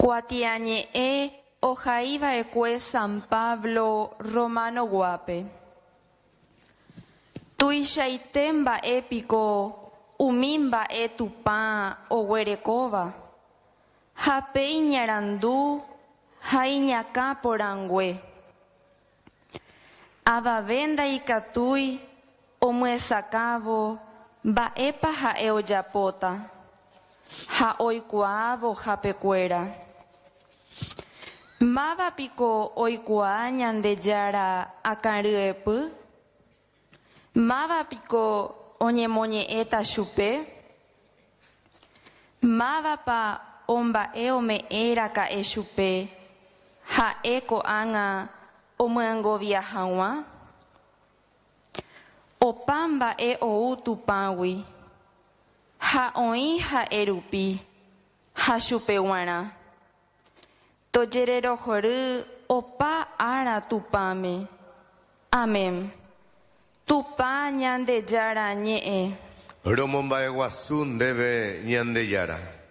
Kuatiañe ojaiva ecue San Pablo Romano guape. Tuishaitemba épico umimba tupa oguerekova. Japeiñarandu haiñaka porangue. Avavenda ikatui omuesakavo mba'épa ha'e ojapóta ha oikuaavo hapekuéra. Mávapiko oikua ñandejára akaryepy? Mávapiko oñemoñe'ẽta chupe? Mávapa omba'e ome'ẽra ka'e chupe ha'e ko'ág̃a omyangovia hag̃ua? Opa mba'e ou tupãgui ha oĩ ha'e rupi ha chupe g̃uarã. Tojererohory opa ára tupãme. Amén. Tupa ñandejára ñe'ẽ. Romomba'eguasu ndéve Ñandejára.